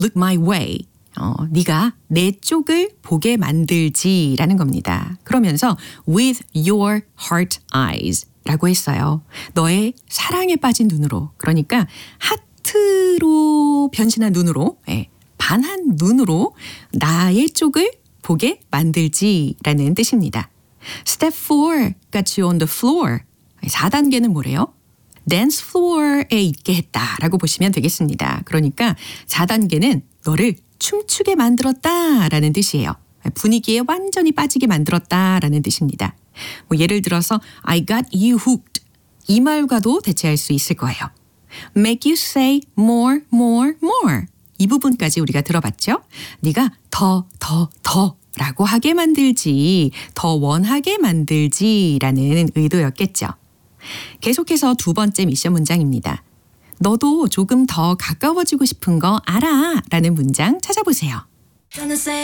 look my way. 네가 내 쪽을 보게 만들지라는 겁니다. 그러면서 with your heart eyes 라고 했어요. 너의 사랑에 빠진 눈으로, 그러니까 하트로 변신한 눈으로, 반한 눈으로 나의 쪽을 보게 만들지라는 뜻입니다. Step 4 got you on the floor. 4단계는 뭐래요? dance floor에 있게 했다라고 보시면 되겠습니다. 그러니까 4단계는 너를 춤추게 만들었다라는 뜻이에요. 분위기에 완전히 빠지게 만들었다라는 뜻입니다. 예를 들어서 I got you hooked. 이 말과도 대체할 수 있을 거예요. Make you say more, more, more. 이 부분까지 우리가 들어봤죠? 네가 더 라고 하게 만들지, 더 원하게 만들지라는 의도였겠죠. 계속해서 두 번째 미션 문장입니다. 너도 조금 더 가까워지고 싶은 거 알아? 라는 문장 찾아보세요.